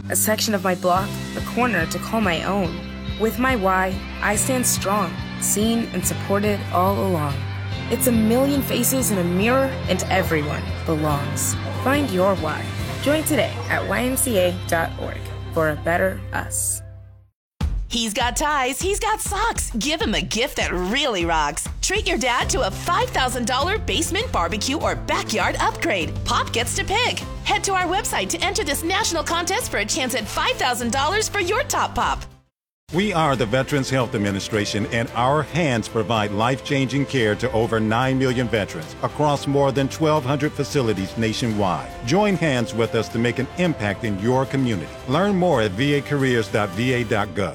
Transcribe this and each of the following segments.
a section of my block, a corner to call my own. With my why, I stand strong, seen and supported all along. It's a million faces in a mirror, and everyone belongs. Find your why. Join today at ymca.org for a better us. He's got ties, he's got socks. Give him a gift that really rocks. Treat your dad to a $5,000 basement barbecue or backyard upgrade. Pop gets to pick. Head to our website to enter this national contest for a chance at $5,000 for your top pop. We are the Veterans Health Administration, and our hands provide life-changing care to over 9 million veterans across more than 1,200 facilities nationwide. Join hands with us to make an impact in your community. Learn more at vacareers.va.gov.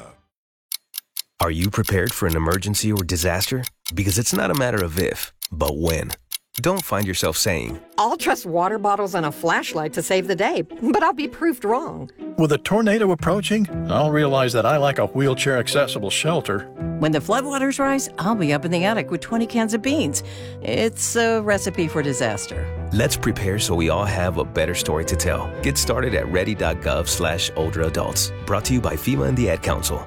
Are you prepared for an emergency or disaster? Because it's not a matter of if, but when. Don't find yourself saying, I'll trust water bottles and a flashlight to save the day, but I'll be proved wrong. With a tornado approaching, I'll realize that I lack a wheelchair-accessible shelter. When the floodwaters rise, I'll be up in the attic with 20 cans of beans. It's a recipe for disaster. let's prepare so we all have a better story to tell. Get started at ready.gov/older adults. Brought to you by FEMA and the Ad Council.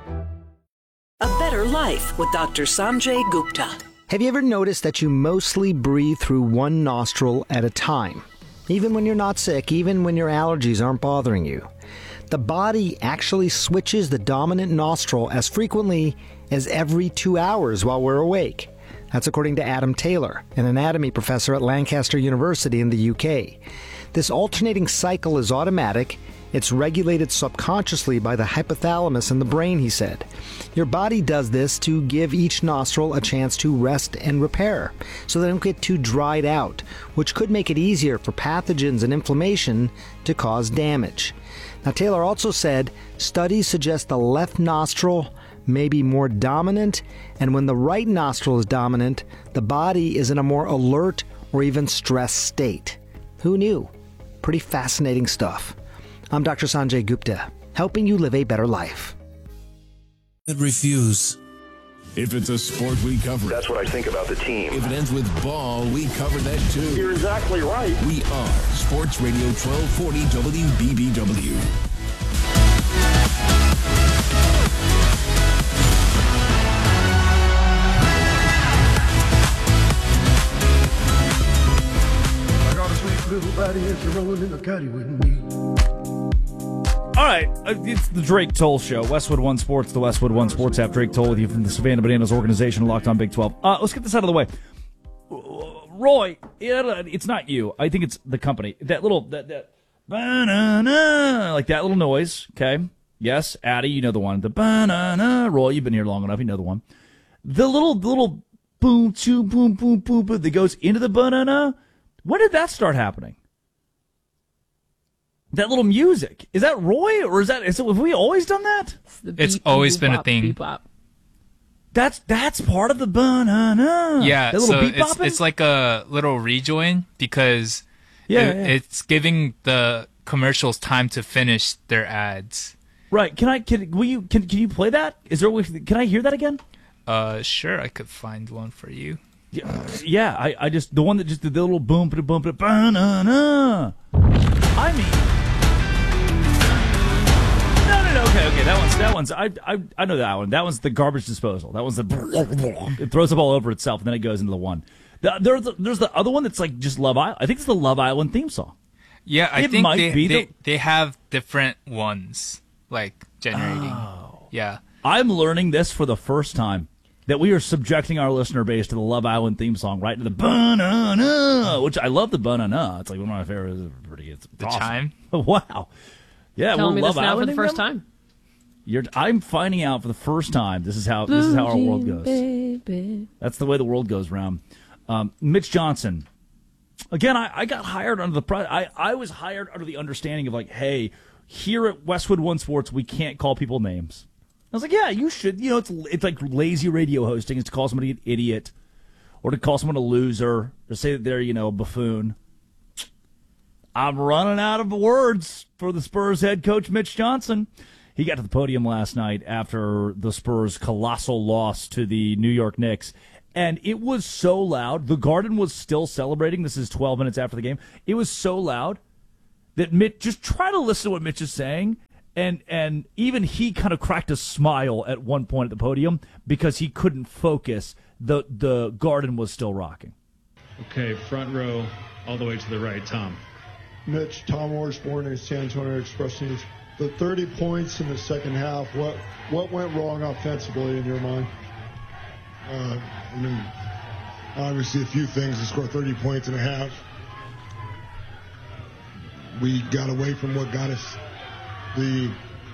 A Better Life with Dr. Sanjay Gupta. Have you ever noticed that you mostly breathe through one nostril at a time? Even when you're not sick, even when your allergies aren't bothering you. The body actually switches the dominant nostril as frequently as every 2 hours while we're awake. That's according to Adam Taylor, an anatomy professor at Lancaster University in the UK. This alternating cycle is automatic. It's regulated subconsciously by the hypothalamus in the brain, he said. Your body does this to give each nostril a chance to rest and repair, so they don't get too dried out, which could make it easier for pathogens and inflammation to cause damage. Now, Taylor also said studies suggest the left nostril may be more dominant, and when the right nostril is dominant, the body is in a more alert or even stressed state. Who knew? Pretty fascinating stuff. I'm Dr. Sanjay Gupta, helping you live a better life. Refuse. If it's a sport, we cover it. That's what I think about the team. If it ends with ball, we cover that too. You're exactly right. We are Sports Radio 1240 WBBW. I got a sweet little body and she's rolling in the caddy with me. All right, it's the Drake Toll Show. Westwood One Sports, the Westwood One Sports app. Drake Toll with you from the Savannah Bananas organization, Locked on Big 12. Let's get this out of the way. Roy, it's not you. I think it's the company. That little, that banana, like that little noise, okay? Yes, Addy, you know the one. The banana. Roy, you've been here long enough, you know the one. The little boom, choo, boom, boom, boom, boom that goes into the banana. When did that start happening? That little music. Is that Roy, or have we always done that? It's always been a thing. That's part of the banana. Yeah, so it's like a little rejoin because it's giving the commercials time to finish their ads. Right. Can you play that? Is there a way, can I hear that again? Sure, I could find one for you. Yeah, I just the one that just did the little boom banana. I mean, no. Okay. That one's. I know that one. That one's the garbage disposal. That one's it throws up all over itself and then it goes into the one. There's the other one that's like just Love Island. I think it's the Love Island theme song. Yeah, I think they have different ones like generating. Oh. Yeah, I'm learning this for the first time. That we are subjecting our listener base to the Love Island theme song, right to the banana, which I love the banana. It's like one of my favorites. It's pretty. It's the awesome. chime. Wow. Yeah, Telling me Love this now Island for the first time. I'm finding out for the first time. This is how our world goes. Baby. That's the way the world goes round. Mitch Johnson. Again, I got hired under I was hired under the understanding of like, hey, here at Westwood One Sports, we can't call people names. I was like, yeah, you should. You know, it's like lazy radio hosting is to call somebody an idiot or to call someone a loser or say that they're, a buffoon. I'm running out of words for the Spurs head coach, Mitch Johnson. He got to the podium last night after the Spurs' colossal loss to the New York Knicks, and it was so loud. The Garden was still celebrating. This is 12 minutes after the game. It was so loud that Mitch, just try to listen to what Mitch is saying, And even he kind of cracked a smile at one point at the podium because he couldn't focus. The Garden was still rocking. Okay, front row, all the way to the right, Tom. Mitch, Tom Osborne, San Antonio Express News. The 30 points in the second half, what went wrong offensively in your mind? Obviously a few things to score 30 points in a half. We got away from what got us the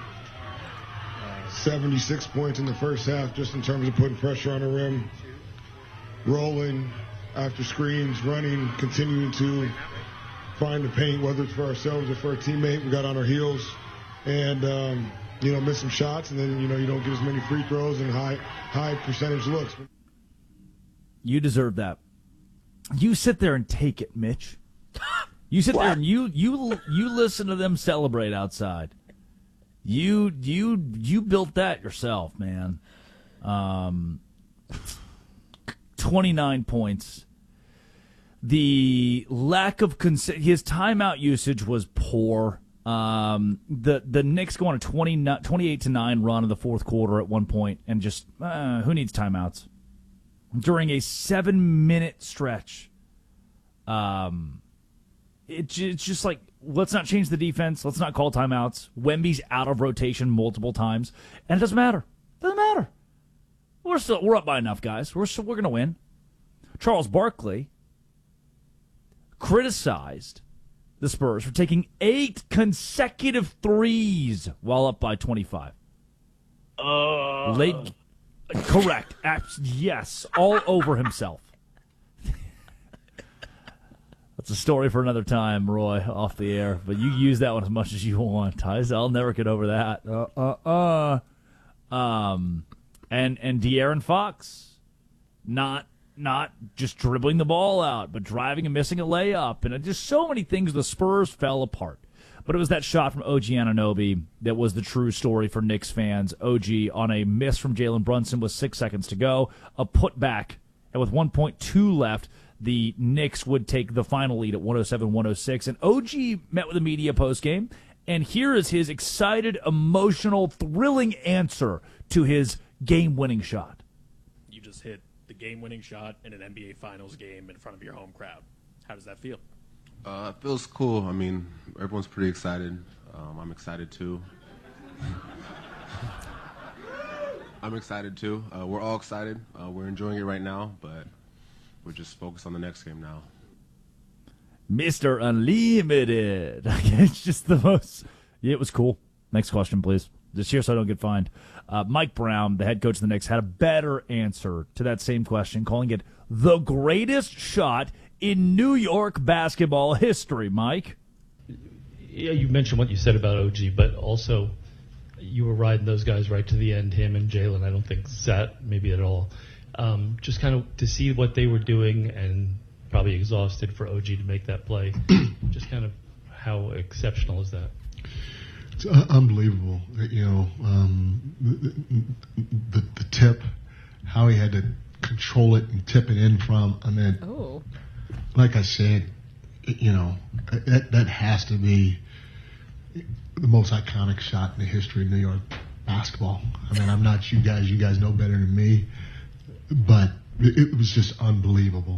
76 points in the first half, just in terms of putting pressure on the rim, rolling after screens, running, continuing to find the paint, whether it's for ourselves or for a teammate. We got on our heels and, miss some shots, and then, you don't get as many free throws and high percentage looks. You deserve that. You sit there and take it, Mitch. You sit there and you listen to them celebrate outside. You built that yourself, man. 29 points. The lack of his timeout usage was poor. The Knicks go on a 28-9 run in the fourth quarter at one point, and just who needs timeouts during a 7-minute stretch? It's just like, let's not change the defense. Let's not call timeouts. Wemby's out of rotation multiple times, and it doesn't matter. Doesn't matter. We're up by enough, guys. We're going to win. Charles Barkley criticized the Spurs for taking 8 consecutive threes while up by 25. Correct. Yes, all over himself. That's a story for another time, Roy, off the air. But you use that one as much as you want. I'll never get over that. And De'Aaron Fox, not just dribbling the ball out, but driving and missing a layup, and just so many things. The Spurs fell apart. But it was that shot from OG Anunoby that was the true story for Knicks fans. OG on a miss from Jalen Brunson with 6 seconds to go, a putback, and with 1.2 left, the Knicks would take the final lead at 107-106. And OG met with the media postgame, and here is his excited, emotional, thrilling answer to his game-winning shot. You just hit the game-winning shot in an NBA Finals game in front of your home crowd. How does that feel? It feels cool. I mean, everyone's pretty excited. I'm excited, too. We're all excited. We're enjoying it right now, but we're just focused on the next game now. Mr. Unlimited. It's just the most... Yeah, it was cool. Next question, please. Just here so I don't get fined. Mike Brown, the head coach of the Knicks, had a better answer to that same question, calling it the greatest shot in New York basketball history. Mike? Yeah, you mentioned what you said about OG, but also you were riding those guys right to the end, him and Jalen. I don't think Zat maybe at all. Just kind of to see what they were doing and probably exhausted for OG to make that play. Just kind of how exceptional is that? It's unbelievable. The tip, how he had to control it and tip it in from. I mean, like I said, that has to be the most iconic shot in the history of New York basketball. I mean, I'm not you guys. You guys know better than me. But it was just unbelievable.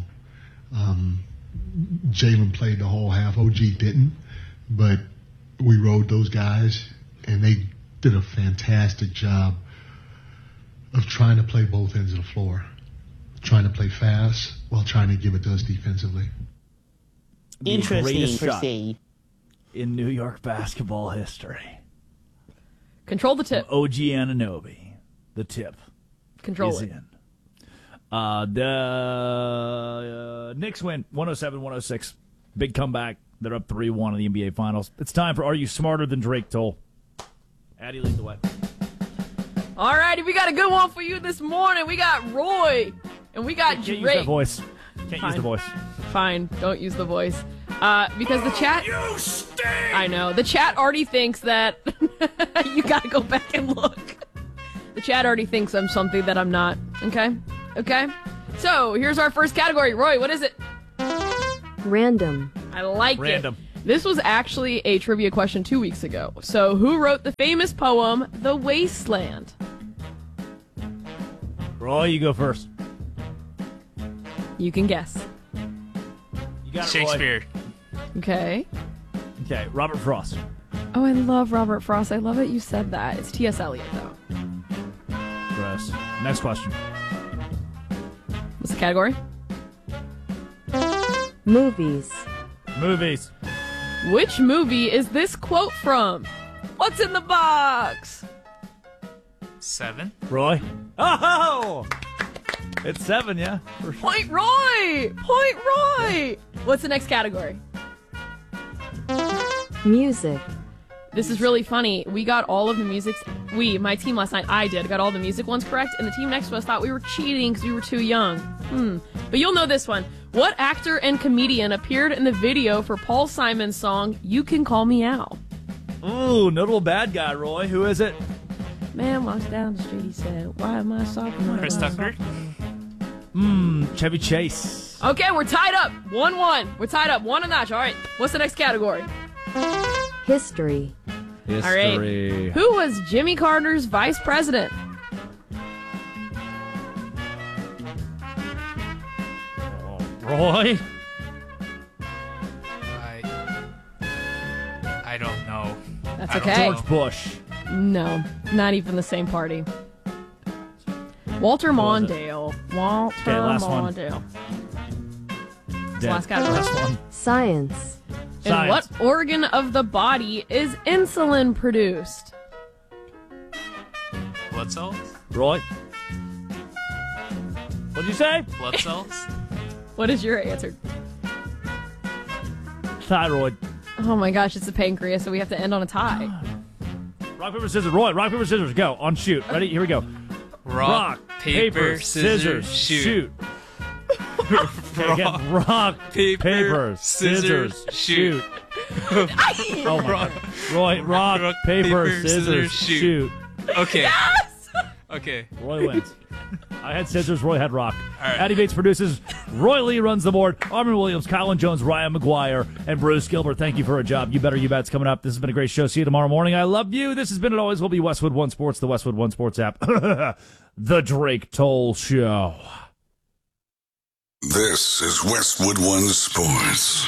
Jalen played the whole half. OG didn't. But we rode those guys, and they did a fantastic job of trying to play both ends of the floor, trying to play fast while trying to give it to us defensively. Interesting shot in New York basketball history. Control the tip. From OG Anunoby, the tip. Control it. In. The Knicks win 107-106. Big comeback. They're up 3-1 in the NBA Finals. It's time for Are You Smarter Than Drake Toll? Addie, lead the way. All righty, we got a good one for you this morning. We got Roy, and we got Drake. Can't use that voice. Can't use the voice. Fine, don't use the voice. Because the chat... You stink! I know. The chat already thinks that... You gotta go back and look. The chat already thinks I'm something that I'm not. Okay? So, here's our first category. Roy, what is it? Random. I like Random. it. This was actually a trivia question 2 weeks ago. So, who wrote the famous poem, The Wasteland? Roy, you go first. You can guess. You got it, Shakespeare. Okay. Okay, Robert Frost. Oh, I love Robert Frost. I love it you said that. It's T.S. Eliot, though. Gross. Next question. What's the category? Movies. Movies. Which movie is this quote from? What's in the box? 7. Roy. Oh! It's 7, yeah. For sure. Point Roy! Point Roy! What's the next category? Music. This is really funny. We got all of the music. My team last night, got all the music ones correct, and the team next to us thought we were cheating because we were too young. But you'll know this one. What actor and comedian appeared in the video for Paul Simon's song, You Can Call Me Al? Ooh, notable bad guy, Roy. Who is it? Man walks down the street, he said, why am I soft? Chris Tucker? Chevy Chase. Okay, we're tied up. 1-1. We're tied up. 1 a notch. All right. What's the next category? History. All right. Who was Jimmy Carter's vice president? Roy? I don't know. That's okay. George Bush. No, not even the same party. Walter Mondale. Walter last one. Mondale. Last category. Last one. Science. In what organ of the body is insulin produced? Blood cells? Roy? What'd you say? Blood cells? What is your answer? Thyroid. Oh my gosh, it's the pancreas, so we have to end on a tie. Rock, paper, scissors. Roy, rock, paper, scissors. Go. On shoot. Ready? Here we go. Rock, paper, scissors, shoot. Again, rock, paper, scissors, shoot. Oh my God. Roy, rock, paper, scissors, shoot. Okay. Yes! Okay. Roy wins. I had scissors, Roy had rock. All right. Addie Bates produces. Roy Lee runs the board. Armin Williams, Colin Jones, Ryan McGuire, and Bruce Gilbert. Thank you for a job. You better, you bet's coming up. This has been a great show. See you tomorrow morning. I love you. This has been, it always will be, Westwood One Sports, the Westwood One Sports app. The Drake Toll Show. This is Westwood One Sports.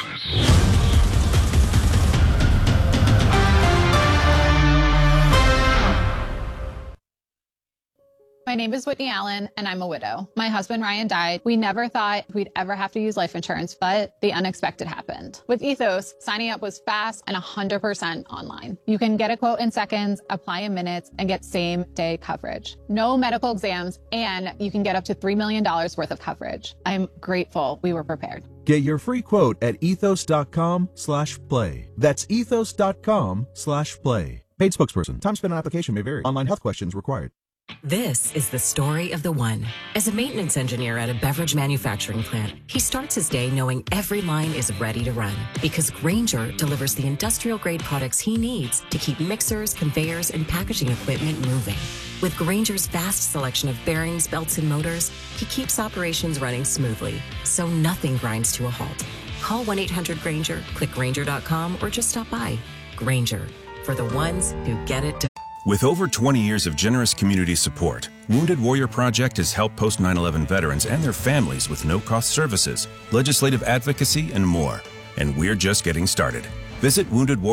My name is Whitney Allen, and I'm a widow. My husband, Ryan, died. We never thought we'd ever have to use life insurance, but the unexpected happened. With Ethos, signing up was fast and 100% online. You can get a quote in seconds, apply in minutes, and get same-day coverage. No medical exams, and you can get up to $3 million worth of coverage. I'm grateful we were prepared. Get your free quote at ethos.com/play. That's ethos.com/play. Paid spokesperson. Time spent on application may vary. Online health questions required. This is the story of the one. As a maintenance engineer at a beverage manufacturing plant, he starts his day knowing every line is ready to run because Grainger delivers the industrial-grade products he needs to keep mixers, conveyors, and packaging equipment moving. With Grainger's vast selection of bearings, belts, and motors, he keeps operations running smoothly, so nothing grinds to a halt. Call 1-800-GRAINGER, click Grainger.com, or just stop by. Grainger, for the ones who get it done. With over 20 years of generous community support, Wounded Warrior Project has helped post 9/11 veterans and their families with no-cost services, legislative advocacy, and more. And we're just getting started. Visit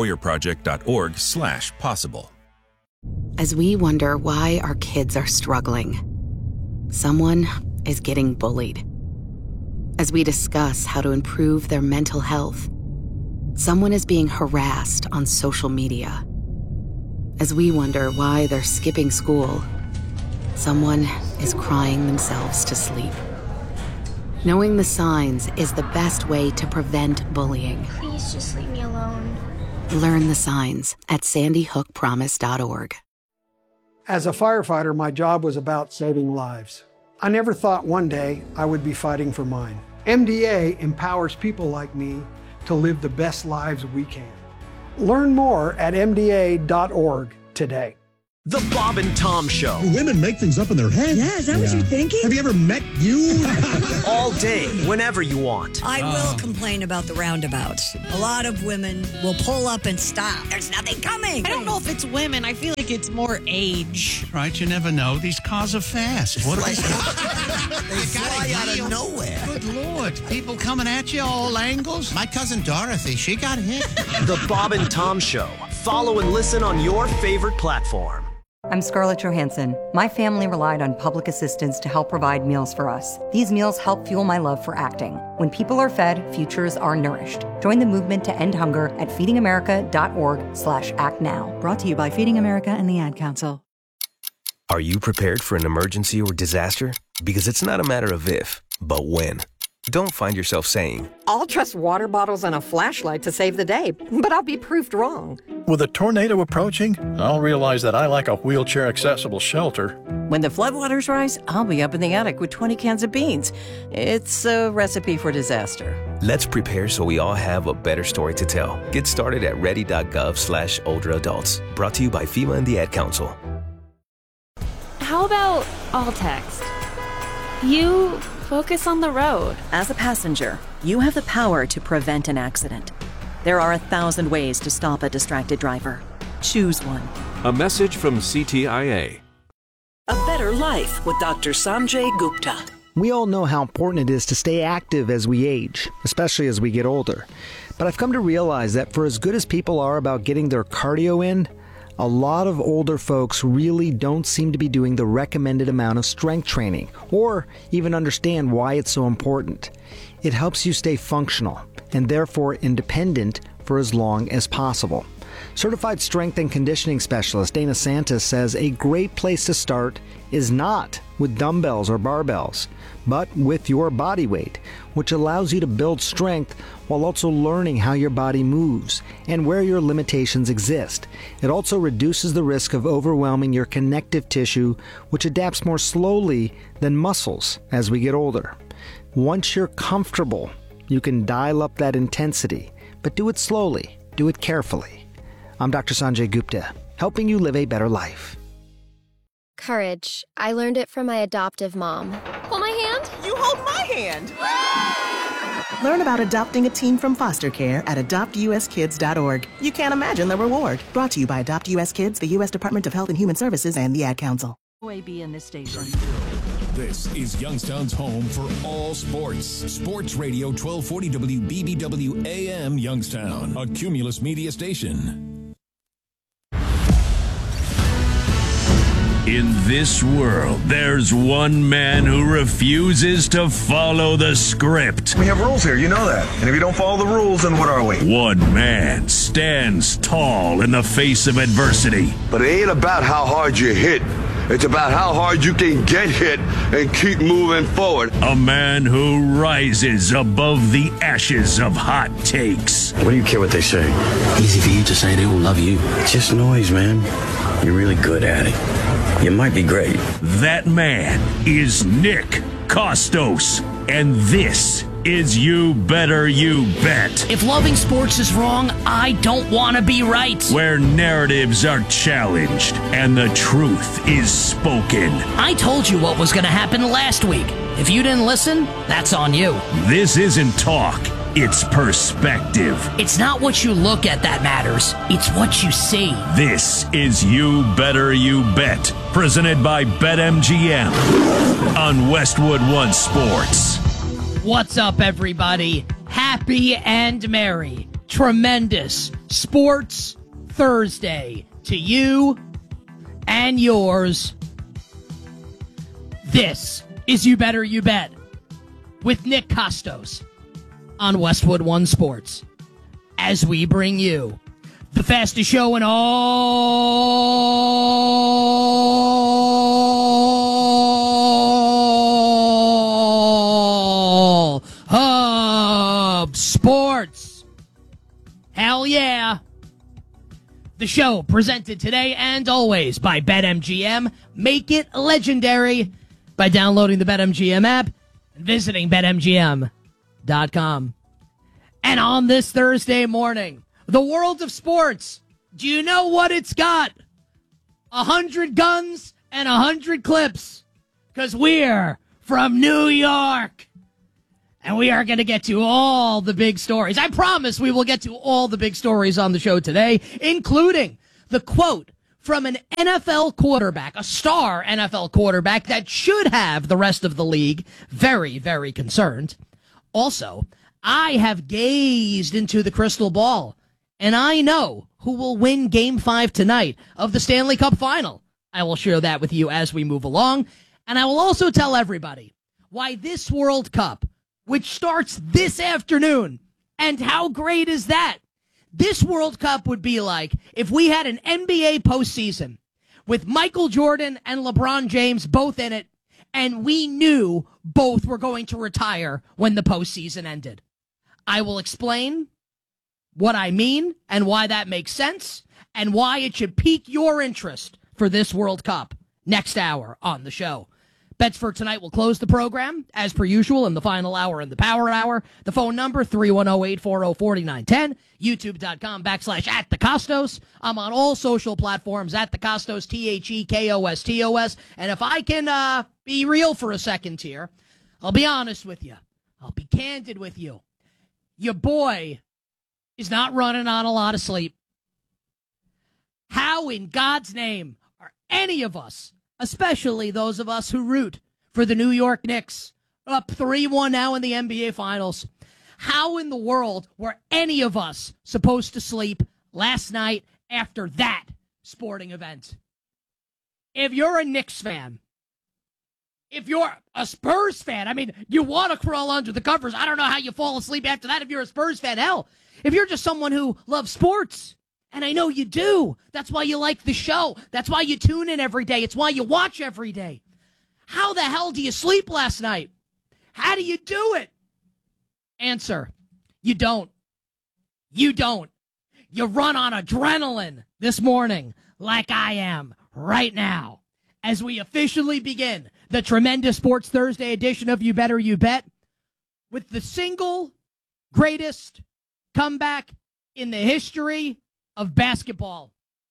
woundedwarriorproject.org/possible. As we wonder why our kids are struggling, someone is getting bullied. As we discuss how to improve their mental health, someone is being harassed on social media. As we wonder why they're skipping school, someone is crying themselves to sleep. Knowing the signs is the best way to prevent bullying. Please just leave me alone. Learn the signs at sandyhookpromise.org. As a firefighter, my job was about saving lives. I never thought one day I would be fighting for mine. MDA empowers people like me to live the best lives we can. Learn more at MDA.org today. The Bob and Tom Show. Women make things up in their heads. Yeah, is that what you're thinking? Have you ever met you? All day, whenever you want. I will complain about the roundabouts. A lot of women will pull up and stop. There's nothing coming. I don't know if it's women. I feel like it's more age. Right, you never know. These cars are fast. What are they? They fly out of nowhere. Good Lord. People coming at you all angles. My cousin Dorothy, she got hit. The Bob and Tom Show. Follow and listen on your favorite platform. I'm Scarlett Johansson. My family relied on public assistance to help provide meals for us. These meals help fuel my love for acting. When people are fed, futures are nourished. Join the movement to end hunger at feedingamerica.org/actnow. Brought to you by Feeding America and the Ad Council. Are you prepared for an emergency or disaster? Because it's not a matter of if, but when. Don't find yourself saying, I'll trust water bottles and a flashlight to save the day, but I'll be proved wrong. With a tornado approaching, I'll realize that I lack a wheelchair-accessible shelter. When the floodwaters rise, I'll be up in the attic with 20 cans of beans. It's a recipe for disaster. let's prepare so we all have a better story to tell. Get started at ready.gov/older adults. Brought to you by FEMA and the Ad Council. How about all text? You focus on the road. As a passenger, you have the power to prevent an accident. There are 1,000 ways to stop a distracted driver. Choose one. A message from CTIA. A Better Life with Dr. Sanjay Gupta. We all know how important it is to stay active as we age, especially as we get older. But I've come to realize that for as good as people are about getting their cardio in, a lot of older folks really don't seem to be doing the recommended amount of strength training, or even understand why it's so important. It helps you stay functional, and therefore independent for as long as possible. Certified strength and conditioning specialist Dana Santos says a great place to start is not with dumbbells or barbells, but with your body weight, which allows you to build strength while also learning how your body moves and where your limitations exist. It also reduces the risk of overwhelming your connective tissue, which adapts more slowly than muscles as we get older. Once you're comfortable, you can dial up that intensity, but do it slowly, do it carefully. I'm Dr. Sanjay Gupta, helping you live a better life. Courage. I learned it from my adoptive mom. Hold my hand. You hold my hand. Learn about adopting a teen from foster care at adoptuskids.org. You can't imagine the reward. Brought to you by Adopt US Kids, the U.S. Department of Health and Human Services, and the Ad Council. OAB in this station. This is Youngstown's home for all sports. Sports Radio 1240 WBBW AM Youngstown, a Cumulus media station. In this world, there's one man who refuses to follow the script. We have rules here, you know that. And if you don't follow the rules, then what are we? One man stands tall in the face of adversity. But it ain't about how hard you hit. It's about how hard you can get hit and keep moving forward. A man who rises above the ashes of hot takes. What do you care what they say? Easy for you to say they will love you. It's just noise, man. You're really good at it. You might be great. That man is Nick Kostos. And this is You Better You Bet. If loving sports is wrong, I don't want to be right. Where narratives are challenged and the truth is spoken. I told you what was going to happen last week. If you didn't listen, that's on you. This isn't talk. It's perspective. It's not what you look at that matters. It's what you see. This is You Better You Bet, presented by BetMGM on Westwood One Sports. What's up, everybody? Happy and merry, tremendous Sports Thursday to you and yours. This is You Better You Bet with Nick Kostos on Westwood One Sports, as we bring you the fastest show in all of sports. Hell yeah. The show presented today and always by BetMGM. Make it legendary by downloading the BetMGM app and visiting BetMGM.com. And on this Thursday morning, the world of sports, do you know what it's got? 100 guns and 100 clips, because we're from New York. And we are going to get to all the big stories. I promise we will get to all the big stories on the show today, including the quote from an NFL quarterback, a star NFL quarterback that should have the rest of the league very, very concerned. Also, I have gazed into the crystal ball, and I know who will win Game 5 tonight of the Stanley Cup Final. I will share that with you as we move along, and I will also tell everybody why this World Cup, which starts this afternoon, and how great is that? This World Cup would be like if we had an NBA postseason with Michael Jordan and LeBron James both in it, and we knew both were going to retire when the postseason ended. I will explain what I mean and why that makes sense and why it should pique your interest for this World Cup next hour on the show. Bets for tonight will close the program, as per usual, in the final hour and the power hour. The phone number, 310-840-4910. YouTube.com/@TheCostos. I'm on all social platforms, @TheCostos, TheKostos. And if I can be real for a second here, I'll be honest with you. I'll be candid with you. Your boy is not running on a lot of sleep. How in God's name are any of us, especially those of us who root for the New York Knicks, up 3-1 now in the NBA Finals, how in the world were any of us supposed to sleep last night after that sporting event? If you're a Knicks fan, if you're a Spurs fan, I mean, you want to crawl under the covers. I don't know how you fall asleep after that if you're a Spurs fan. Hell, if you're just someone who loves sports, and I know you do. That's why you like the show. That's why you tune in every day. It's why you watch every day. How the hell do you sleep last night? How do you do it? Answer, you don't. You don't. You run on adrenaline this morning like I am right now as we officially begin the tremendous Sports Thursday edition of You Better You Bet with the single greatest comeback in the history of basketball.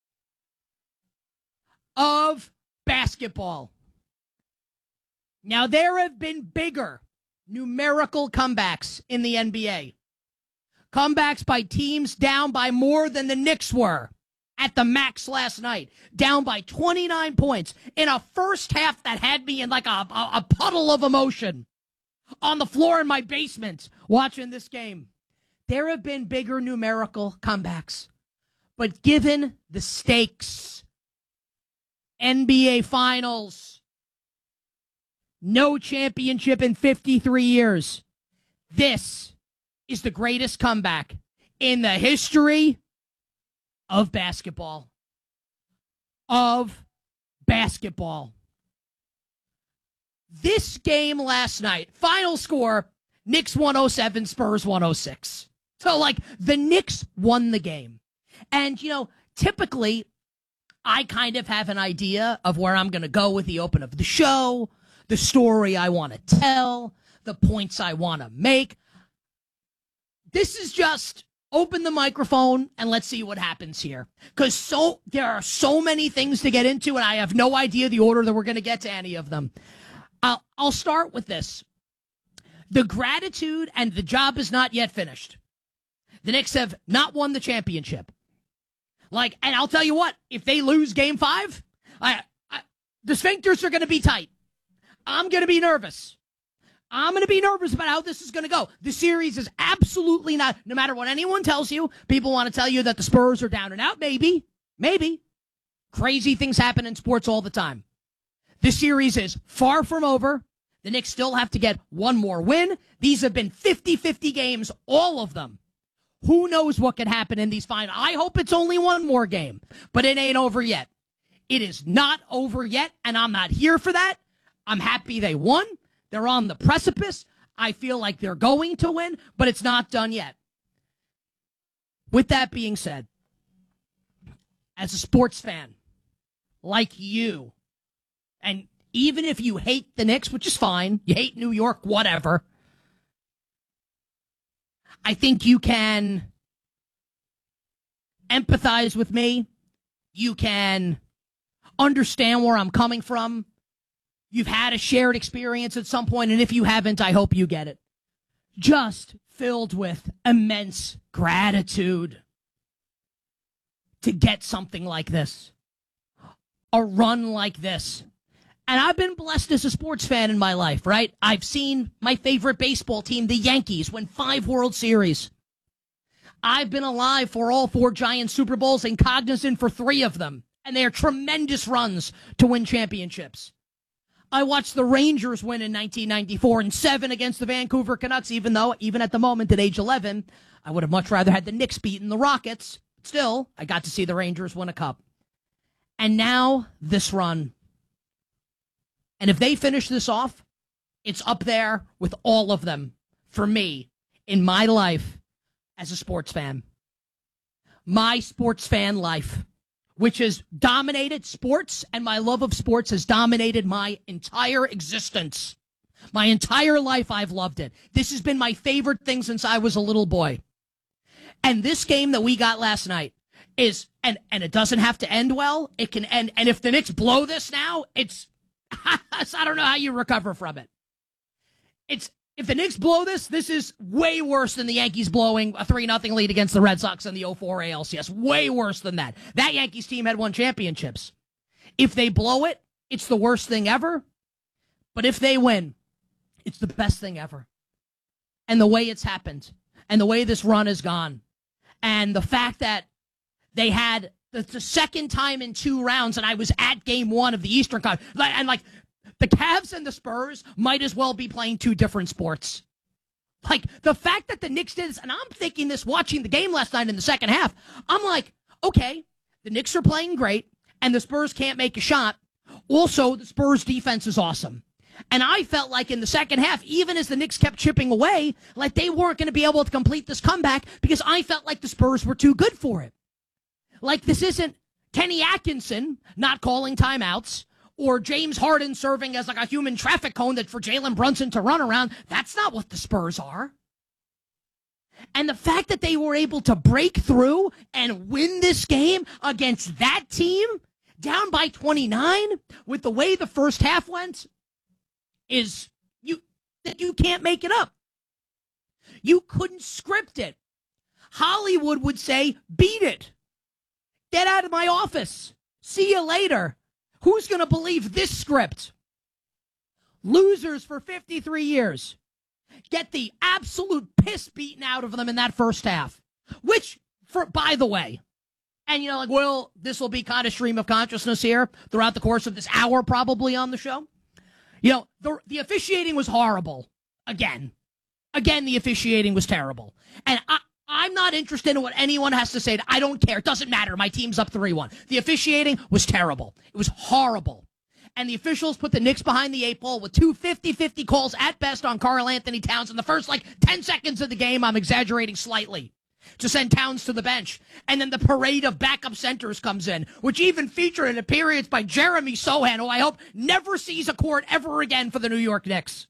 Now, there have been bigger numerical comebacks in the NBA. Comebacks by teams down by more than the Knicks were at the max last night. Down by 29 points in a first half that had me in like a puddle of emotion on the floor in my basement watching this game. There have been bigger numerical comebacks. But given the stakes, NBA Finals, no championship in 53 years, this is the greatest comeback in the history of basketball. This game last night, final score, Knicks 107, Spurs 106. So, like, the Knicks won the game. And, you know, typically, I kind of have an idea of where I'm going to go with the open of the show, the story I want to tell, the points I want to make. This is just open the microphone and let's see what happens here. Because there are so many things to get into, and I have no idea the order that we're going to get to any of them. I'll start with this. The gratitude and the job is not yet finished. The Knicks have not won the championship. And I'll tell you what, if they lose Game 5, the sphincters are going to be tight. I'm going to be nervous. I'm going to be nervous about how this is going to go. The series is absolutely not, no matter what anyone tells you, people want to tell you that the Spurs are down and out. Maybe. Crazy things happen in sports all the time. This series is far from over. The Knicks still have to get one more win. These have been 50-50 games, all of them. Who knows what could happen in these finals? I hope it's only one more game, but it ain't over yet. It is not over yet, and I'm not here for that. I'm happy they won. They're on the precipice. I feel like they're going to win, but it's not done yet. With that being said, as a sports fan like you, and even if you hate the Knicks, which is fine, you hate New York, whatever, I think you can empathize with me. You can understand where I'm coming from. You've had a shared experience at some point, and if you haven't, I hope you get it. Just filled with immense gratitude to get something like this, a run like this. And I've been blessed as a sports fan in my life, right? I've seen my favorite baseball team, the Yankees, win 5 World Series. I've been alive for all 4 Giant Super Bowls and cognizant for 3 of them. And they are tremendous runs to win championships. I watched the Rangers win in 1994 and 7 against the Vancouver Canucks, even at the moment at age 11, I would have much rather had the Knicks beaten the Rockets. Still, I got to see the Rangers win a cup. And now this run. And if they finish this off, it's up there with all of them for me in my life as a sports fan. My sports fan life, which has dominated sports, and my love of sports has dominated my entire existence. My entire life, I've loved it. This has been my favorite thing since I was a little boy. And this game that we got last night is, and it doesn't have to end well. It can end, and if the Knicks blow this now, it's, I don't know how you recover from it. If the Knicks blow this is way worse than the Yankees blowing a 3-0 lead against the Red Sox in the 04 ALCS. Way worse than that. That Yankees team had won championships. If they blow it, it's the worst thing ever. But if they win, it's the best thing ever. And the way it's happened, and the way this run has gone, and the fact that they had the second time in 2 rounds, and I was at game 1 of the Eastern Conference, and like, the Cavs and the Spurs might as well be playing 2 different sports. Like, the fact that the Knicks did this, and I'm thinking this watching the game last night in the second half, I'm like, okay, the Knicks are playing great, and the Spurs can't make a shot. Also, the Spurs defense is awesome. And I felt like in the second half, even as the Knicks kept chipping away, like they weren't going to be able to complete this comeback because I felt like the Spurs were too good for it. Like, this isn't Kenny Atkinson not calling timeouts, or James Harden serving as like a human traffic cone that for Jalen Brunson to run around. That's not what the Spurs are. And the fact that they were able to break through and win this game against that team, down by 29, with the way the first half went, is you can't make it up. You couldn't script it. Hollywood would say, beat it. Get out of my office. See you later. Who's going to believe this script? Losers for 53 years get the absolute piss beaten out of them in that first half. Which, by the way, and this will be kind of stream of consciousness here throughout the course of this hour probably on the show. The officiating was horrible. Again, the officiating was terrible. And I'm not interested in what anyone has to say. I don't care. It doesn't matter. My team's up 3-1. The officiating was terrible. It was horrible. And the officials put the Knicks behind the 8 ball with 2 50-50 calls at best on Karl Anthony Towns in the first 10 seconds of the game. I'm exaggerating slightly, to send Towns to the bench. And then the parade of backup centers comes in, which even featured an appearance by Jeremy Sohan, who I hope never sees a court ever again for the New York Knicks.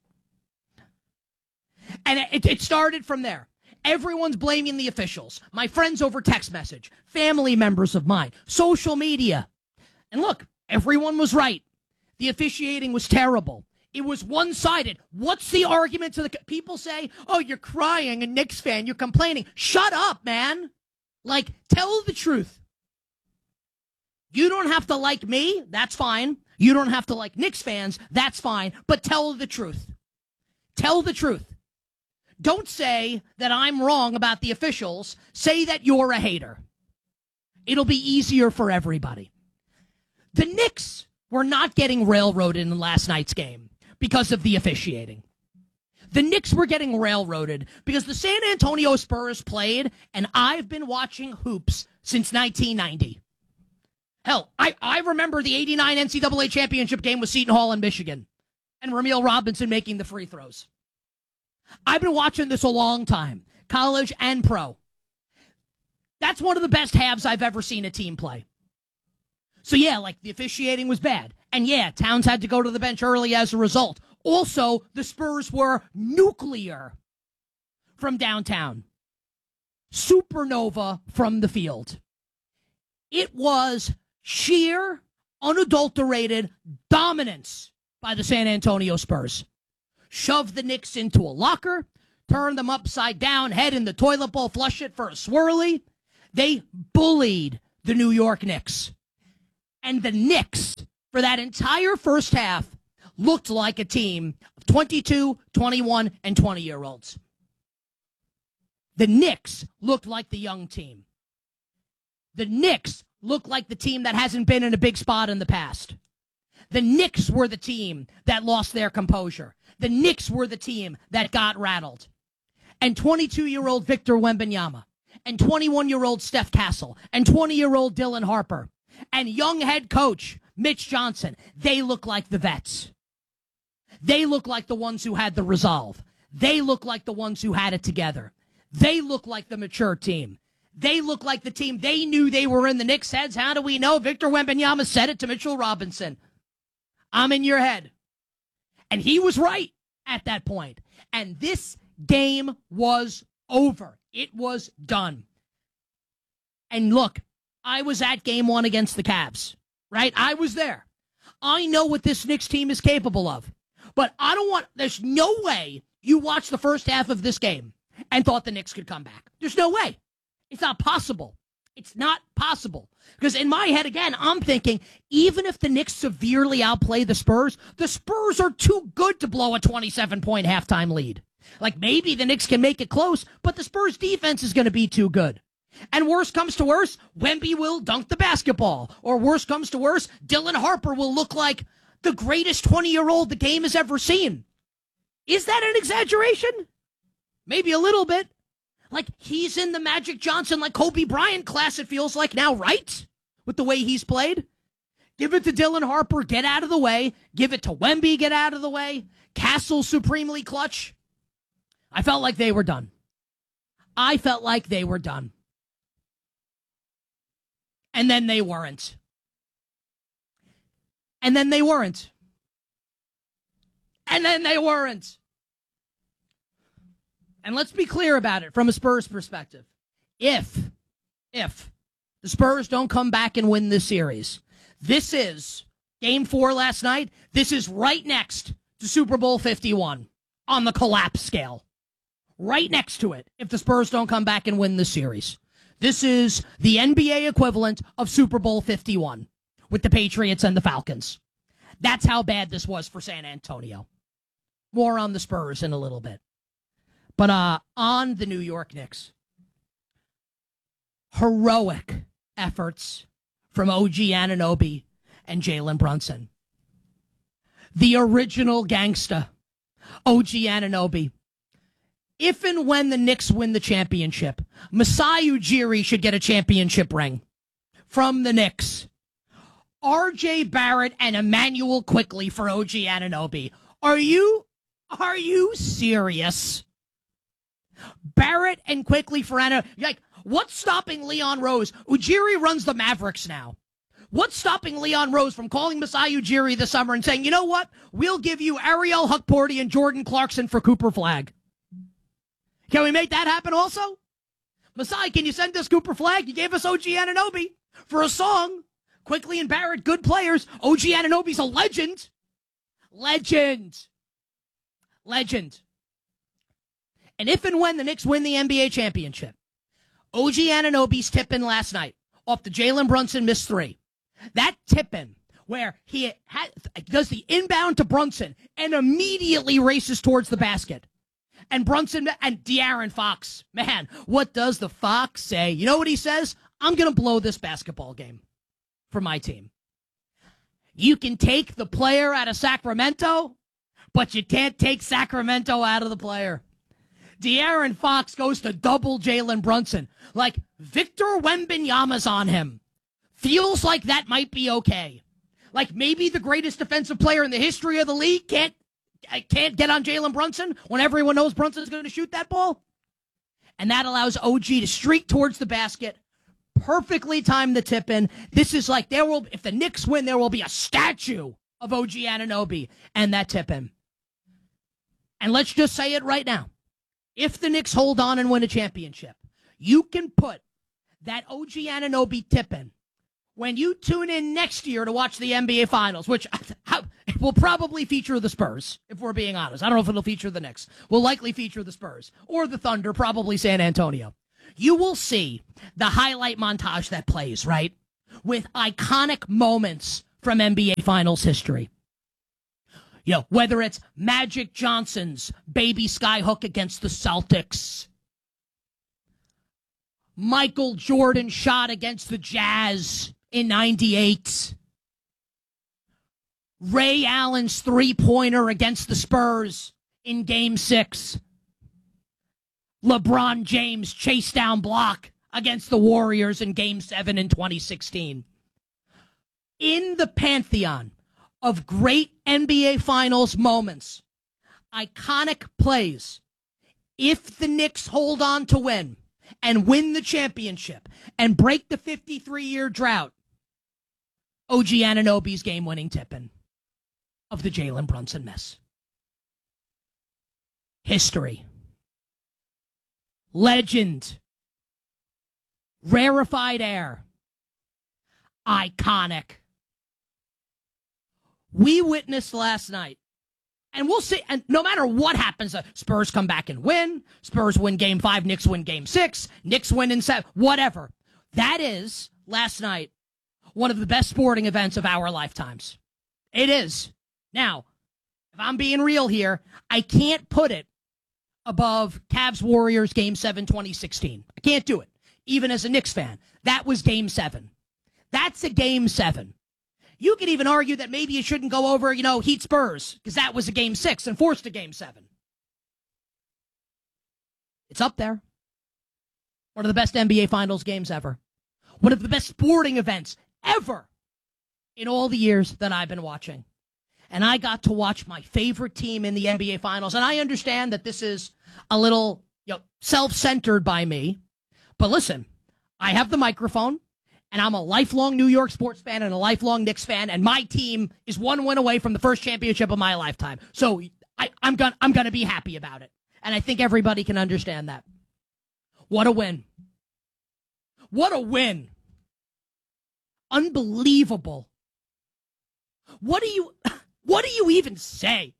And it started from there. Everyone's blaming the officials. My friends over text message, family members of mine, social media. And look, everyone was right. The officiating was terrible. It was one-sided. What's the argument to the people say, oh, you're crying, a Knicks fan, you're complaining. Shut up, man. Tell the truth. You don't have to like me. That's fine. You don't have to like Knicks fans. That's fine. But tell the truth. Tell the truth. Don't say that I'm wrong about the officials. Say that you're a hater. It'll be easier for everybody. The Knicks were not getting railroaded in last night's game because of the officiating. The Knicks were getting railroaded because the San Antonio Spurs played, and I've been watching hoops since 1990. Hell, I remember the 89 NCAA championship game with Seton Hall in Michigan and Ramil Robinson making the free throws. I've been watching this a long time, college and pro. That's one of the best halves I've ever seen a team play. So yeah, the officiating was bad. And yeah, Towns had to go to the bench early as a result. Also, the Spurs were nuclear from downtown. Supernova from the field. It was sheer, unadulterated dominance by the San Antonio Spurs. Shoved the Knicks into a locker, turned them upside down, head in the toilet bowl, flush it for a swirly. They bullied the New York Knicks. And the Knicks, for that entire first half, looked like a team of 22, 21, and 20-year-olds. The Knicks looked like the young team. The Knicks looked like the team that hasn't been in a big spot in the past. The Knicks were the team that lost their composure. The Knicks were the team that got rattled. And 22-year-old Victor Wembanyama, and 21-year-old Steph Castle, and 20-year-old Dylan Harper, and young head coach Mitch Johnson, they look like the vets. They look like the ones who had the resolve. They look like the ones who had it together. They look like the mature team. They look like the team they knew they were in the Knicks' heads. How do we know? Victor Wembanyama said it to Mitchell Robinson. I'm in your head. And he was right at that point. And this game was over. It was done. And look, I was at game one against the Cavs, right? I was there. I know what this Knicks team is capable of. But there's no way you watched the first half of this game and thought the Knicks could come back. There's no way. It's not possible. It's not possible. Because in my head, again, I'm thinking, even if the Knicks severely outplay the Spurs are too good to blow a 27-point halftime lead. Like, maybe the Knicks can make it close, but the Spurs defense is going to be too good. And worst comes to worst, Wemby will dunk the basketball. Or worst comes to worst, Dylan Harper will look like the greatest 20-year-old the game has ever seen. Is that an exaggeration? Maybe a little bit. Like, he's in the Magic Johnson, like Kobe Bryant class, it feels like now, right? With the way he's played. Give it to Dylan Harper, get out of the way. Give it to Wemby, get out of the way. Castle, supremely clutch. I felt like they were done. I felt like they were done. And then they weren't. And then they weren't. And then they weren't. And let's be clear about it from a Spurs perspective. If the Spurs don't come back and win this series, this is Game 4 last night. This is right next to Super Bowl 51 on the collapse scale. Right next to it if the Spurs don't come back and win this series. This is the NBA equivalent of Super Bowl 51 with the Patriots and the Falcons. That's how bad this was for San Antonio. More on the Spurs in a little bit. But on the New York Knicks, heroic efforts from OG Anunoby and Jalen Brunson. The original gangsta, OG Anunoby. If and when the Knicks win the championship, Masai Ujiri should get a championship ring from the Knicks. RJ Barrett and Emmanuel Quickley for OG Anunoby. Are you serious? Barrett and Quickley for Anunoby. Like, what's stopping Leon Rose? Ujiri runs the Mavericks now. What's stopping Leon Rose from calling Masai Ujiri this summer and saying, you know what? We'll give you Ariel Hukporti and Jordan Clarkson for Cooper Flagg. Can we make that happen also? Masai, can you send us Cooper Flagg? You gave us OG Anunoby for a song. Quickley and Barrett, good players. OG Anunoby's a legend. Legend. And if and when the Knicks win the NBA championship, OG Anunoby's tip-in last night off the Jalen Brunson missed three. That tip-in where he does the inbound to Brunson and immediately races towards the basket. And Brunson and De'Aaron Fox, man, what does the Fox say? You know what he says? I'm going to blow this basketball game for my team. You can take the player out of Sacramento, but you can't take Sacramento out of the player. De'Aaron Fox goes to double Jalen Brunson. Like, Victor Wembanyama's on him. Feels like that might be okay. Like, maybe the greatest defensive player in the history of the league can't get on Jalen Brunson when everyone knows Brunson's going to shoot that ball. And that allows OG to streak towards the basket, perfectly time the tip in. This is like, if the Knicks win, there will be a statue of OG Anunoby and that tip in. And let's just say it right now. If the Knicks hold on and win a championship, you can put that OG Anunoby tip in when you tune in next year to watch the NBA Finals, which will probably feature the Spurs, if we're being honest. I don't know if it'll feature the Knicks. Will likely feature the Spurs or the Thunder, probably San Antonio. You will see the highlight montage that plays, right? With iconic moments from NBA Finals history. You know, whether it's Magic Johnson's baby skyhook against the Celtics, Michael Jordan shot against the Jazz in 98, Ray Allen's three-pointer against the Spurs in Game 6, LeBron James' chase-down block against the Warriors in Game 7 in 2016. In the pantheon of great NBA Finals moments, iconic plays, if the Knicks hold on to win and win the championship and break the 53-year drought, OG Anunoby's game-winning tip-in of the Jalen Brunson miss. History. Legend. Rarefied air. Iconic. We witnessed last night, and we'll see, and no matter what happens, Spurs come back and win, Spurs win Game 5, Knicks win Game 6, Knicks win in 7, whatever. That is, last night, one of the best sporting events of our lifetimes. It is. Now, if I'm being real here, I can't put it above Cavs-Warriors Game 7 2016. I can't do it, even as a Knicks fan. That was Game 7. That's a Game 7. You could even argue that maybe it shouldn't go over, Heat Spurs, because that was a Game 6 and forced a Game 7. It's up there. One of the best NBA Finals games ever. One of the best sporting events ever in all the years that I've been watching. And I got to watch my favorite team in the NBA Finals. And I understand that this is a little self-centered by me. But listen, I have the microphone. And I'm a lifelong New York sports fan and a lifelong Knicks fan, and my team is one win away from the first championship of my lifetime. So I'm gonna be happy about it, and I think everybody can understand that. What a win! What a win! Unbelievable! What do you even say?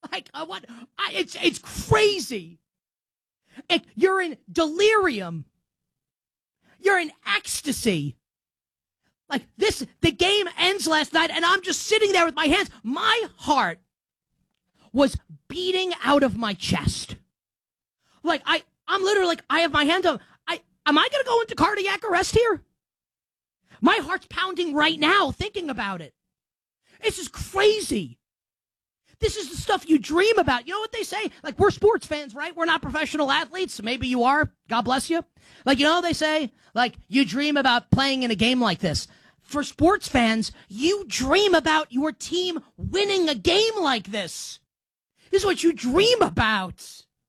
It's crazy. You're in delirium. You're in ecstasy. Like this, the game ends last night, and I'm just sitting there with my hands. My heart was beating out of my chest. Like I'm literally like, I have my hand up. Am I going to go into cardiac arrest here? My heart's pounding right now thinking about it. This is crazy. This is the stuff you dream about. You know what they say? Like, we're sports fans, right? We're not professional athletes. Maybe you are. God bless you. Like, they say, like, you dream about playing in a game like this. For sports fans, you dream about your team winning a game like this. This is what you dream about.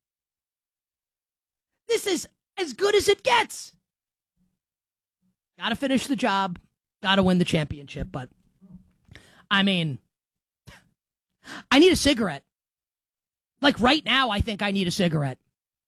This is as good as it gets. Got to finish the job. Got to win the championship. But, I mean, I need a cigarette. Like right now, I think I need a cigarette.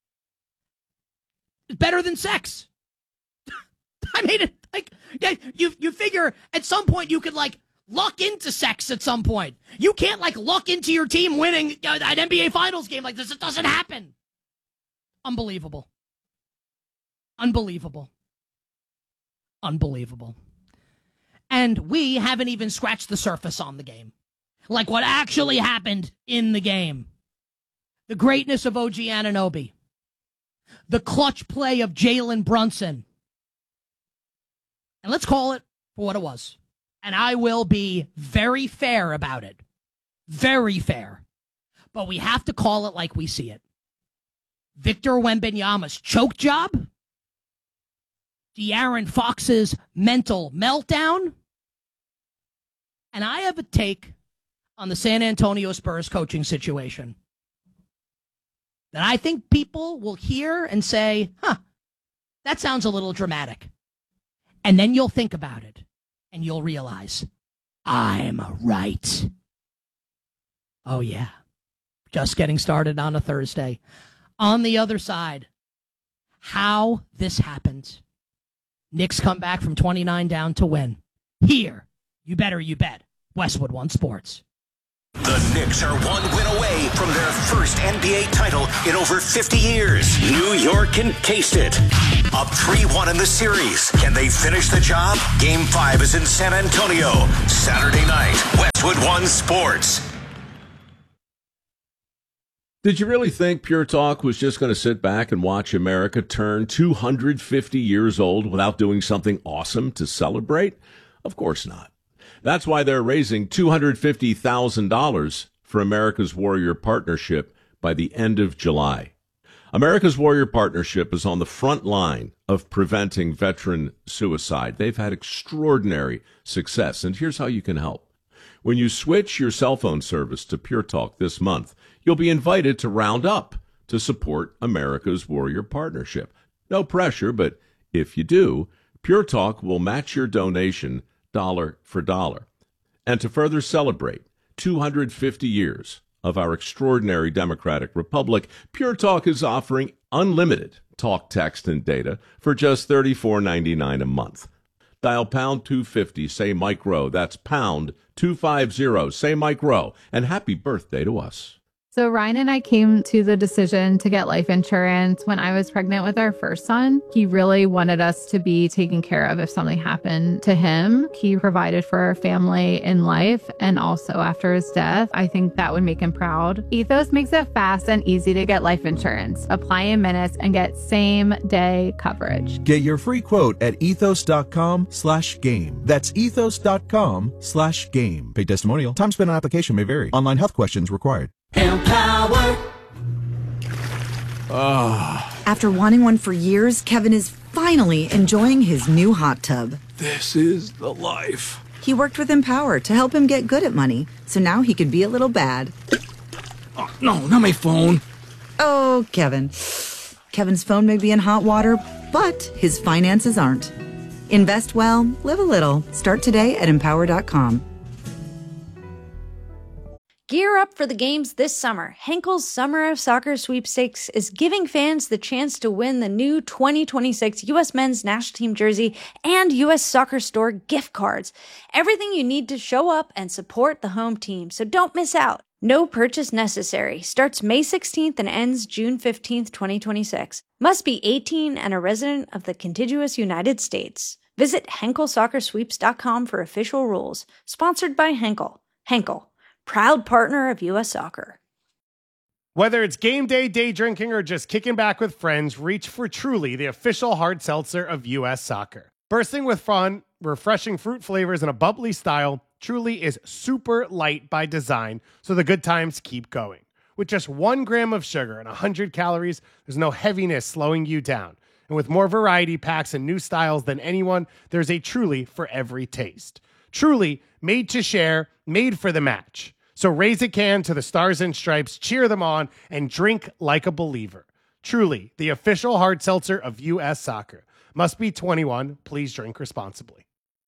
It's better than sex. I mean, you figure at some point you could luck into sex at some point. You can't luck into your team winning an NBA Finals game like this. It doesn't happen. Unbelievable. Unbelievable. Unbelievable. And we haven't even scratched the surface on the game. Like what actually happened in the game. The greatness of OG Anunoby. The clutch play of Jalen Brunson. And let's call it for what it was. And I will be very fair about it. Very fair. But we have to call it like we see it. Victor Wembanyama's choke job. De'Aaron Fox's mental meltdown. And I have a take on the San Antonio Spurs coaching situation that I think people will hear and say, that sounds a little dramatic. And then you'll think about it, and you'll realize, I'm right. Oh, yeah. Just getting started on a Thursday. On the other side, how this happened. Knicks come back from 29 down to win. Here, you bet, Westwood One Sports. The Knicks are one win away from their first NBA title in over 50 years. New York can taste it. Up 3-1 in the series. Can they finish the job? Game 5 is in San Antonio. Saturday night, Westwood One Sports. Did you really think Pure Talk was just going to sit back and watch America turn 250 years old without doing something awesome to celebrate? Of course not. That's why they're raising $250,000 for America's Warrior Partnership by the end of July. America's Warrior Partnership is on the front line of preventing veteran suicide. They've had extraordinary success, and here's how you can help. When you switch your cell phone service to Pure Talk this month, you'll be invited to round up to support America's Warrior Partnership. No pressure, but if you do, Pure Talk will match your donation dollar for dollar. And to further celebrate 250 years of our extraordinary democratic republic, Pure Talk is offering unlimited talk, text, and data for just $34.99 a month. Dial pound 250, say Mike Rowe. That's pound 250, say Mike Rowe. And happy birthday to us. So Ryan and I came to the decision to get life insurance when I was pregnant with our first son. He really wanted us to be taken care of if something happened to him. He provided for our family in life and also after his death. I think that would make him proud. Ethos makes it fast and easy to get life insurance. Apply in minutes and get same-day coverage. Get your free quote at ethos.com/game. That's ethos.com/game. Paid testimonial. Time spent on application may vary. Online health questions required. Empower. After wanting one for years, Kevin is finally enjoying his new hot tub. This is the life. He worked with Empower to help him get good at money, so now he could be a little bad. Oh, no, not my phone. Oh, Kevin. Kevin's phone may be in hot water, but his finances aren't. Invest well, live a little. Start today at empower.com. Gear up for the games this summer. Henkel's Summer of Soccer Sweepstakes is giving fans the chance to win the new 2026 U.S. Men's National Team jersey and U.S. Soccer Store gift cards. Everything you need to show up and support the home team, so don't miss out. No purchase necessary. Starts May 16th and ends June 15th, 2026. Must be 18 and a resident of the contiguous United States. Visit HenkelSoccerSweeps.com for official rules. Sponsored by Henkel. Henkel, proud partner of U.S. Soccer. Whether it's game day, day drinking, or just kicking back with friends, reach for Truly, the official hard seltzer of U.S. Soccer. Bursting with fun, refreshing fruit flavors, and a bubbly style, Truly is super light by design, so the good times keep going. With just 1 gram of sugar and 100 calories, there's no heaviness slowing you down. And with more variety packs and new styles than anyone, there's a Truly for every taste. Truly, made to share, made for the match. So raise a can to the Stars and Stripes, cheer them on, and drink like a believer. Truly, the official hard seltzer of U.S. Soccer. Must be 21. Please drink responsibly.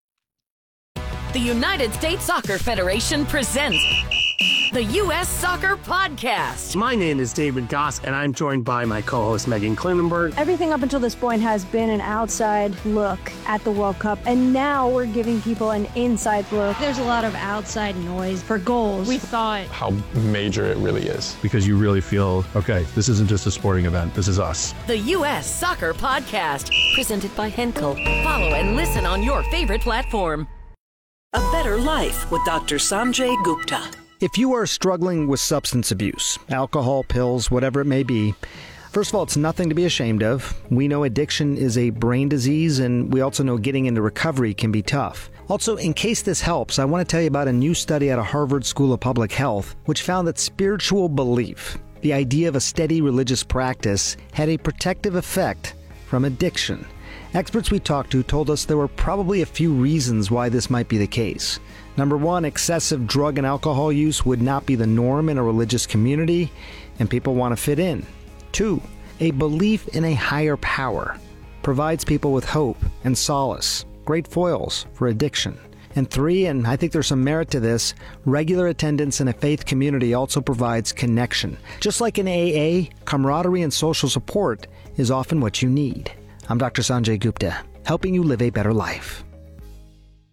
The United States Soccer Federation presents the U.S. Soccer Podcast. My name is David Goss, and I'm joined by my co-host Megan Klinenberg. Everything up until this point has been an outside look at the World Cup, and now we're giving people an inside look. There's a lot of outside noise for goals. We thought how major it really is. Because you really feel, okay, this isn't just a sporting event, this is us. The U.S. Soccer Podcast, presented by Henkel. Follow and listen on your favorite platform. A Better Life with Dr. Sanjay Gupta. If you are struggling with substance abuse, alcohol, pills, whatever it may be, first of all, it's nothing to be ashamed of. We know addiction is a brain disease, and we also know getting into recovery can be tough. Also, in case this helps, I want to tell you about a new study out of Harvard School of Public Health, which found that spiritual belief, the idea of a steady religious practice, had a protective effect from addiction. Experts we talked to told us there were probably a few reasons why this might be the case. Number one, excessive drug and alcohol use would not be the norm in a religious community, and people want to fit in. 2, a belief in a higher power provides people with hope and solace, great foils for addiction. And 3, and I think there's some merit to this, regular attendance in a faith community also provides connection. Just like in AA, camaraderie and social support is often what you need. I'm Dr. Sanjay Gupta, helping you live a better life.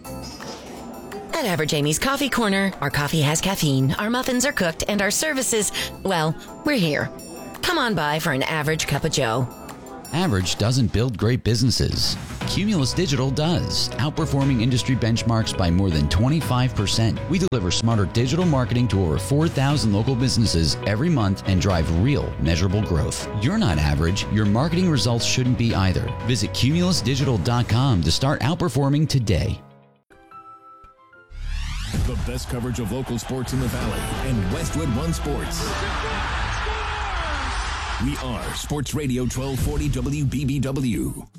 At Average Amy's Coffee Corner, our coffee has caffeine, our muffins are cooked, and our services, well, we're here. Come on by for an average cup of joe. Average doesn't build great businesses. Cumulus Digital does, outperforming industry benchmarks by more than 25%. We deliver smarter digital marketing to over 4,000 local businesses every month and drive real, measurable growth. You're not average. Your marketing results shouldn't be either. Visit cumulusdigital.com to start outperforming today. The best coverage of local sports in the Valley and Westwood One Sports. We are Sports Radio 1240 WBBW.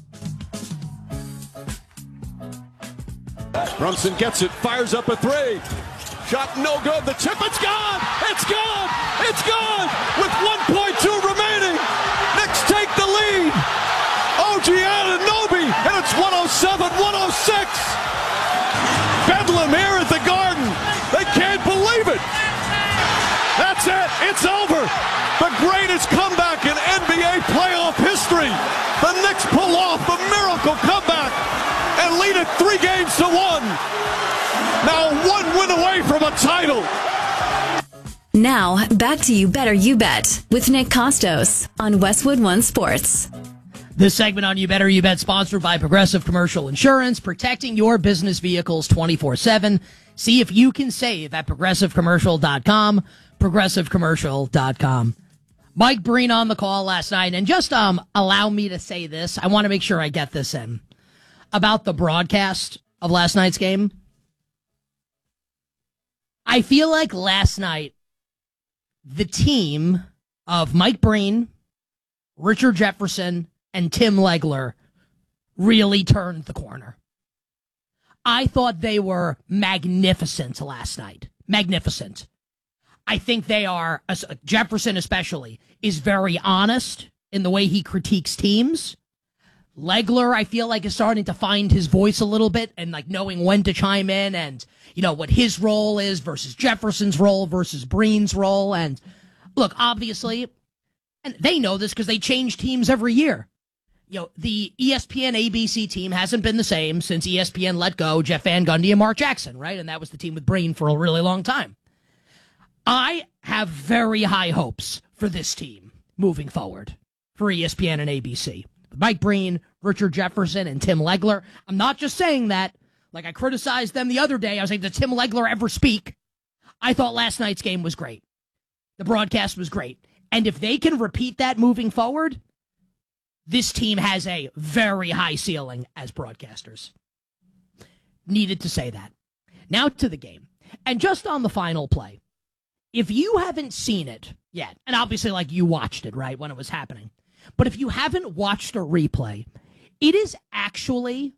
Brunson gets it, fires up a three. Shot no good. The tip, it's gone! It's gone! It's gone! With 1.2 remaining. Knicks take the lead. OG Anunoby, and it's 107-106. Bedlam here at the Garden. They can't believe it. That's it. It's over. The greatest comeback in NBA playoff history. The Knicks pull off the miracle comeback and lead it 3-1. Now 1 win away from a title. Now, back to You Better You Bet with Nick Costos on Westwood One Sports. This segment on You Better You Bet sponsored by Progressive Commercial Insurance, protecting your business vehicles 24/7. See if you can save at progressivecommercial.com, progressivecommercial.com. Mike Breen on the call last night, and just allow me to say this. I want to make sure I get this in. About the broadcast of last night's game. I feel like last night, the team of Mike Breen, Richard Jefferson, and Tim Legler really turned the corner. I thought they were magnificent last night. Magnificent. I think they are, Jefferson especially, is very honest in the way he critiques teams. Legler, I feel like, is starting to find his voice a little bit and like knowing when to chime in and, you know, what his role is versus Jefferson's role versus Breen's role. And look, obviously, and they know this because they change teams every year. You know, the ESPN ABC team hasn't been the same since ESPN let go Jeff Van Gundy and Mark Jackson, right? And that was the team with Breen for a really long time. I have very high hopes for this team moving forward for ESPN and ABC. Mike Breen, Richard Jefferson, and Tim Legler. I'm not just saying that. Like I criticized them the other day. I was like, did Tim Legler ever speak? I thought last night's game was great. The broadcast was great. And if they can repeat that moving forward, this team has a very high ceiling as broadcasters. Needed to say that. Now to the game. And just on the final play. If you haven't seen it yet, and obviously like you watched it, right, when it was happening. But if you haven't watched a replay, it is actually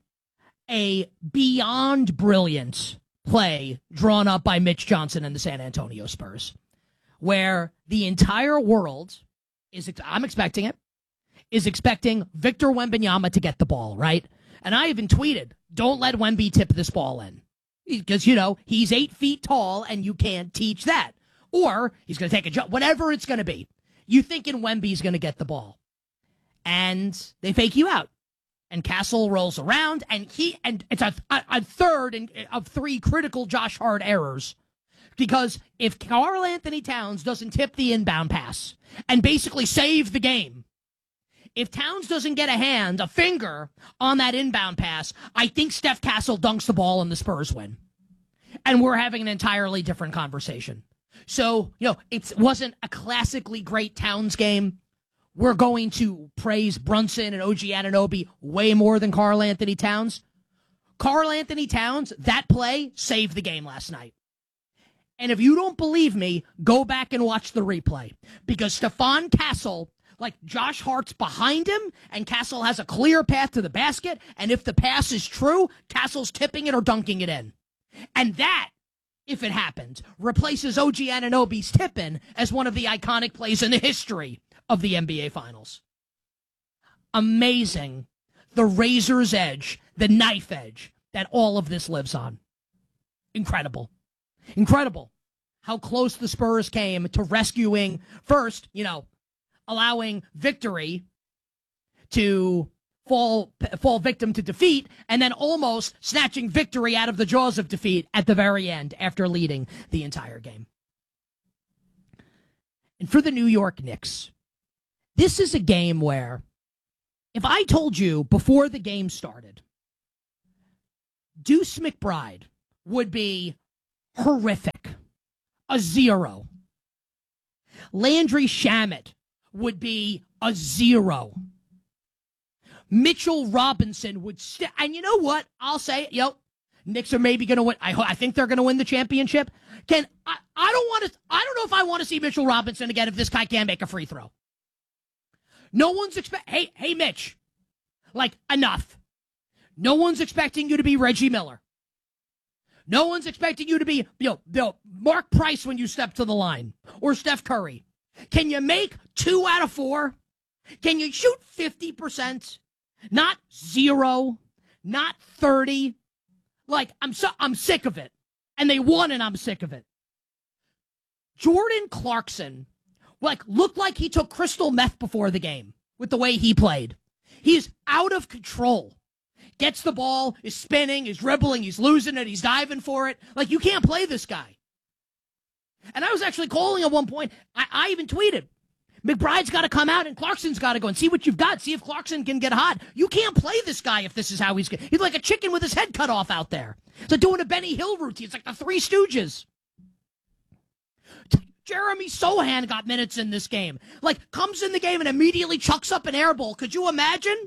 a beyond brilliant play drawn up by Mitch Johnson and the San Antonio Spurs, where the entire world is, I'm expecting it, is expecting Victor Wembanyama to get the ball, right? And I even tweeted, don't let Wemby tip this ball in. Because, you know, he's 8 feet tall and you can't teach that. Or he's going to take a jump, whatever it's going to be. You thinking Wemby's going to get the ball. And they fake you out. And Castle rolls around, and it's a third of 3 critical Josh Hart errors. Because if Karl Anthony Towns doesn't tip the inbound pass and basically save the game, if Towns doesn't get a finger on that inbound pass, I think Steph Castle dunks the ball and the Spurs win. And we're having an entirely different conversation. So, you know, it wasn't a classically great Towns game. We're going to praise Brunson and OG Anunoby way more than Karl Anthony Towns. Karl Anthony Towns, that play saved the game last night. And if you don't believe me, go back and watch the replay. Because Stephon Castle, like Josh Hart's behind him, and Castle has a clear path to the basket, and if the pass is true, Castle's tipping it or dunking it in. And that, if it happened, replaces OG Anunoby's tip-in as one of the iconic plays in the history of the NBA Finals. Amazing. The razor's edge, the knife edge that all of this lives on. Incredible. Incredible how close the Spurs came to rescuing, first, you know, allowing victory to fall victim to defeat, and then almost snatching victory out of the jaws of defeat at the very end after leading the entire game. And for the New York Knicks, this is a game where if I told you before the game started, Deuce McBride would be horrific, a 0. Landry Shamet would be a 0. Mitchell Robinson would and you know what? I'll say, Knicks are maybe going to win. I think they're going to win the championship. I don't know if I want to see Mitchell Robinson again if this guy can't make a free throw. No one's hey, Mitch, enough. No one's expecting you to be Reggie Miller. No one's expecting you to be, Mark Price when you step to the line or Steph Curry. Can you make 2 out of 4? Can you shoot 50%? Not 0, not 30. I'm sick of it. And they won and I'm sick of it. Jordan Clarkson, looked like he took crystal meth before the game with the way he played. He's out of control. Gets the ball, is spinning, is dribbling, he's losing it, he's diving for it. You can't play this guy. And I was actually calling at one point. I even tweeted, McBride's got to come out and Clarkson's got to go and see what you've got. See if Clarkson can get hot. You can't play this guy if this is how he's like a chicken with his head cut off out there. It's like doing a Benny Hill routine. It's like the Three Stooges. Jeremy Sohan got minutes in this game. Comes in the game and immediately chucks up an air ball. Could you imagine?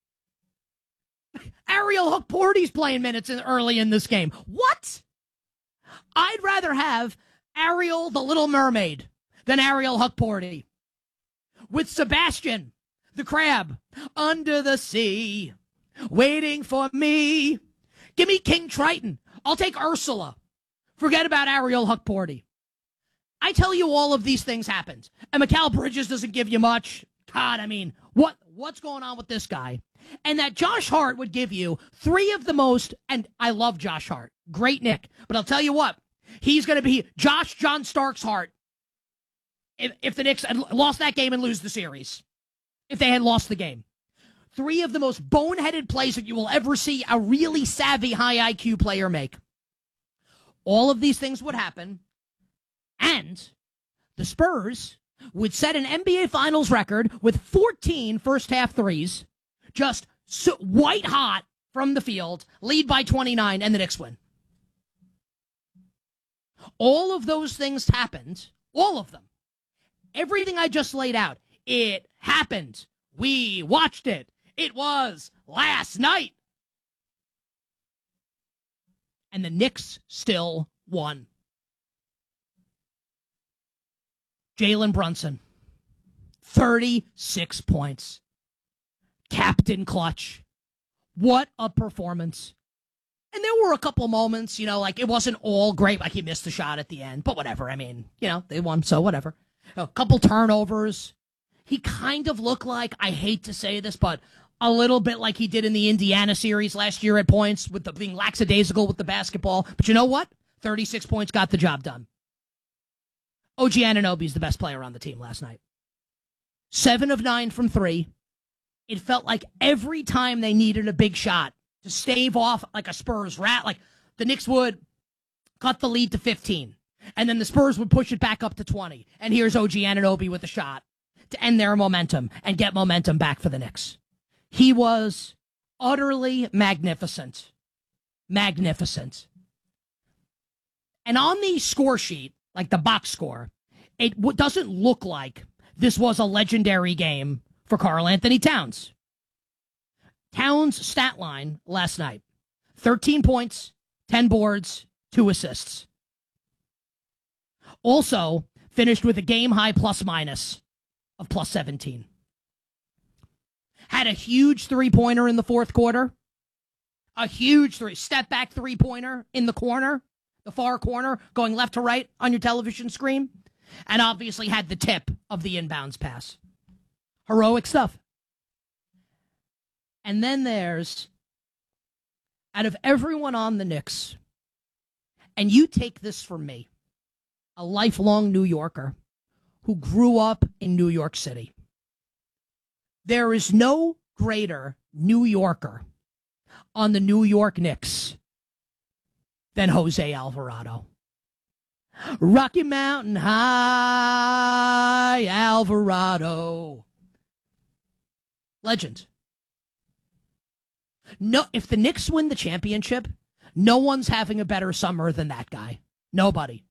Ariel Hukporty's playing minutes early in this game. What? I'd rather have Ariel the Little Mermaid than Ariel Hukporty. With Sebastian, the crab, under the sea, waiting for me. Give me King Triton. I'll take Ursula. Forget about Ariel Hukporty. I tell you all of these things happened. And Mikal Bridges doesn't give you much. God, what's going on with this guy? And that Josh Hart would give you 3 of the most, and I love Josh Hart. Great Nick. But I'll tell you what, he's going to be Josh John Starks Hart if the Knicks had lost that game and lose the series. If they had lost the game. 3 of the most boneheaded plays that you will ever see a really savvy, high IQ player make. All of these things would happen, and the Spurs would set an NBA Finals record with 14 first-half threes, just white hot from the field, lead by 29, and the Knicks win. All of those things happened, all of them. Everything I just laid out, it happened. We watched it. It was last night. And the Knicks still won. Jalen Brunson, 36 points. Captain clutch. What a performance. And there were a couple moments, it wasn't all great. He missed the shot at the end, but whatever. They won, so whatever. A couple turnovers. He kind of looked like, I hate to say this, but a little bit like he did in the Indiana series last year at points with being lackadaisical with the basketball. But you know what? 36 points got the job done. OG Anunoby's the best player on the team last night. 7 of 9 from 3. It felt like every time they needed a big shot to stave off a Spurs rat, the Knicks would cut the lead to 15. And then the Spurs would push it back up to 20. And here's OG Anunoby with a shot to end their momentum and get momentum back for the Knicks. He was utterly magnificent. Magnificent. And on the score sheet, the box score, it doesn't look like this was a legendary game for Karl Anthony Towns. Towns' stat line last night, 13 points, 10 boards, 2 assists. Also finished with a game-high plus-minus of plus 17. Had a huge three-pointer in the fourth quarter. A huge step-back three-pointer in the corner, the far corner, going left to right on your television screen. And obviously had the tip of the inbounds pass. Heroic stuff. And then there's, out of everyone on the Knicks, and you take this from me, a lifelong New Yorker who grew up in New York City. There is no greater New Yorker on the New York Knicks than Jose Alvarado. Rocky Mountain High, Alvarado. Legend. No, if the Knicks win the championship, no one's having a better summer than that guy. Nobody.